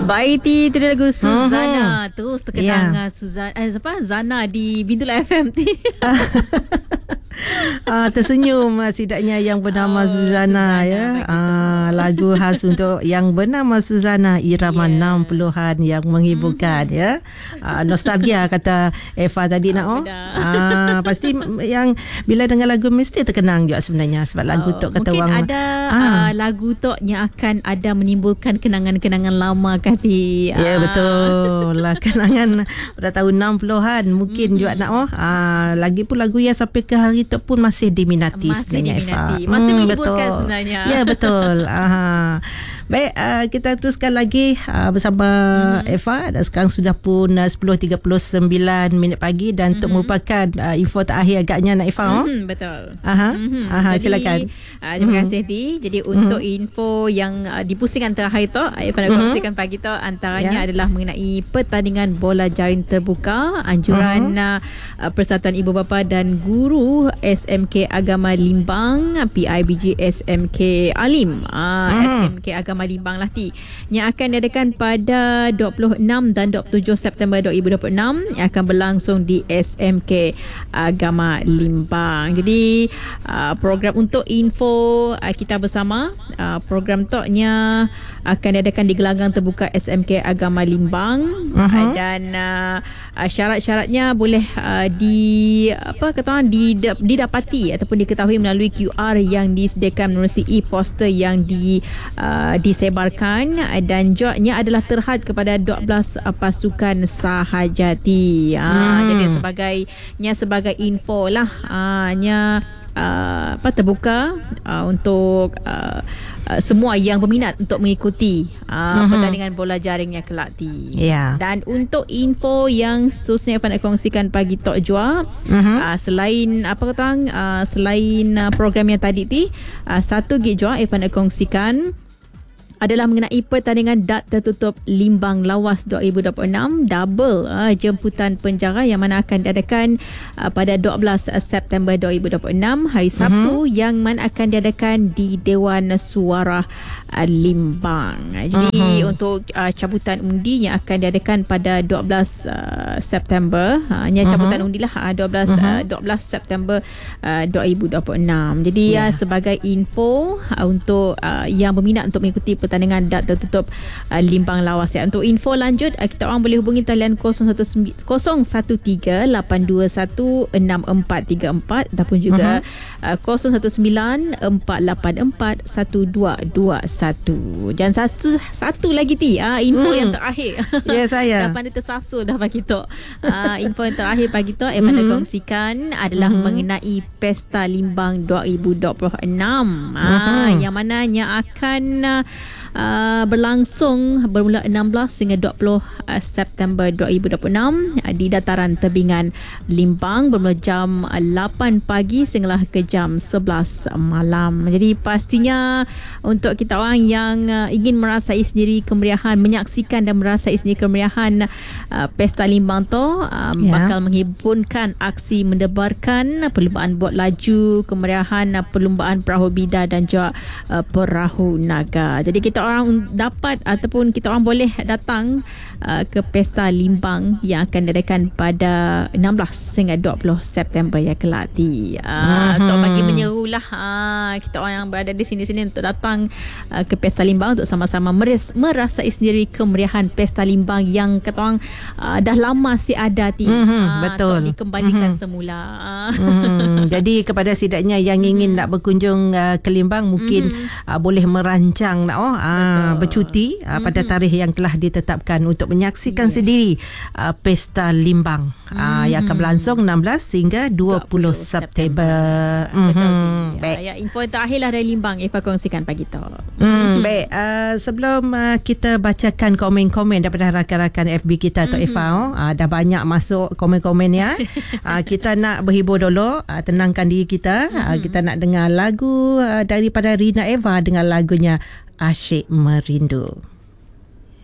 Baik, itu dia lagu Suzana. Terus terkenang Zana di Bintula FM. Tersenyum setidaknya yang bernama Suzana ya. Lagu khas untuk yang bernama Suzana, irama 60-an yang menghiburkan ya. Nostalgia kata Eva tadi nak. Pasti yang bila dengar lagu mesti terkenang juga sebenarnya, sebab lagu tok kata mungkin orang ada lagu tok yang akan ada menimbulkan kenangan-kenangan lama kati. Ya betul lah, kenangan pada tahun 60-an mungkin juga nak lagi pun lagu yang sampai ke hari tu pun masih diminati sebenarnya, Eva. Masih menghiburkan sebenarnya. Ya betul. Baik, kita teruskan lagi bersama Eva. Dan sekarang sudah pun 10.39 minit pagi, dan untuk merupakan info terakhir agaknya nak Eva. Betul. Jadi, silakan. Terima kasih Ti. Jadi untuk info yang di pusingan terakhir tu, Eva nak kongsikan pagi tu, antaranya adalah mengenai pertandingan bola jaring terbuka anjuran Persatuan Ibu Bapa dan Guru SMK Agama Limbang, PIBG SMK Alim, SMK Agama Limbang lah Ti, yang akan diadakan pada 26 dan 27 September 2026, yang akan berlangsung di SMK Agama Limbang. Jadi program untuk info kita bersama, program toknya akan diadakan di gelanggang terbuka SMK Agama Limbang, dan syarat-syaratnya boleh didapati ataupun diketahui melalui QR yang disediakan menerusi e-poster yang disebarkan, dan jawabnya adalah terhad kepada 12 pasukan sahajati. Jadi sebagai info lah, terbuka untuk semua yang berminat untuk mengikuti pertandingan bola jaringnya kelak ti. Dan untuk info yang seterusnya apa nak kongsikan pagi Tok Jua, selain selain program yang tadi ti, satu gig Jua apa nak kongsikan adalah mengenai pertandingan dart tertutup Limbang Lawas 2026 double jemputan penjara yang mana akan diadakan pada 12 September 2026 hari Sabtu, yang mana akan diadakan di Dewan Suara Limbang. Jadi untuk cabutan undi yang akan diadakan pada 12 September, cabutan undi lah 12 September 2026. Jadi sebagai info untuk yang berminat untuk mengikuti pertandingan dart tertutup Limbang Lawas ya. Untuk info lanjut, kita orang boleh hubungi talian 013-821-6434 ataupun juga 019-484-1221. Dan satu lagi Ti, info yang terakhir. Ya saya. Dah pandai tersasul dah pagi tu. Info yang terakhir pagi tu yang mana kongsikan adalah mengenai Pesta Limbang 2026. Yang mananya akan berlangsung bermula 16 hingga 20 September 2026 di dataran tebingan Limbang bermula jam 8 pagi sehinggalah ke jam 11 malam. Jadi pastinya untuk kita orang yang ingin merasai sendiri kemeriahan, menyaksikan dan merasai sendiri kemeriahan Pesta Limbang tu, bakal menghiburkan aksi mendebarkan perlumbaan bot laju, kemeriahan perlumbaan perahu bida dan juga perahu naga. Jadi kita orang dapat ataupun kita orang boleh datang ke Pesta Limbang yang akan diadakan pada 16 hingga 20 September ya kelak ti. Untuk bagi menyerulah kita orang yang berada di sini-sini untuk datang ke Pesta Limbang untuk sama-sama merasai sendiri kemeriahan Pesta Limbang yang kita orang dah lama si ada ti. Betul. Untuk dikembalikan semula. Jadi kepada setidaknya yang ingin nak berkunjung ke Limbang, mungkin boleh merancang bercuti pada tarikh yang telah ditetapkan untuk menyaksikan sendiri Pesta Limbang yang akan berlangsung 16 hingga 20 September. Baik. Info terakhir lah dari Limbang Eva kongsikan pagi tu. Baik, sebelum kita bacakan komen-komen daripada rakan-rakan FB kita Tok Eva, dah banyak masuk komen-komen ya. Kita nak berhibur dulu, tenangkan diri kita. Kita nak dengar lagu daripada Rina Eva dengan lagunya Asyik Merindu.